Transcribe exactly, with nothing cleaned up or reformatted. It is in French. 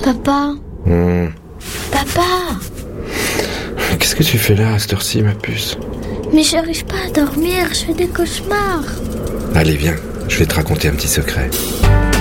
Papa Mmh. Papa Qu'est-ce que tu fais là à cette heure-ci, ma puce? Mais j'arrive pas à dormir, je fais des cauchemars. Allez, viens, je vais te raconter un petit secret.